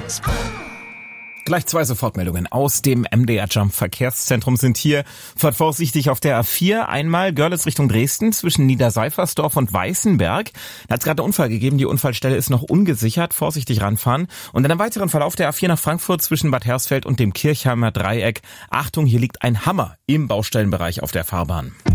Gleich 2 Sofortmeldungen aus dem MDR Jump Verkehrszentrum sind hier. Fahrt vorsichtig auf der A4. Einmal Görlitz Richtung Dresden zwischen Niederseifersdorf und Weißenberg. Da hat es gerade einen Unfall gegeben. Die Unfallstelle ist noch ungesichert. Vorsichtig ranfahren. Und in einem weiteren Verlauf der A4 nach Frankfurt zwischen Bad Hersfeld und dem Kirchheimer Dreieck. Achtung, hier liegt ein Hammer im Baustellenbereich auf der Fahrbahn.